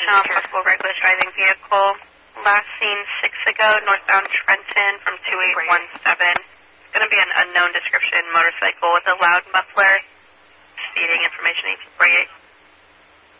possible reckless driving vehicle. Last seen 6 ago, northbound Trenton from 2817. It's going to be an unknown description motorcycle with a loud muffler. Speeding information 1848.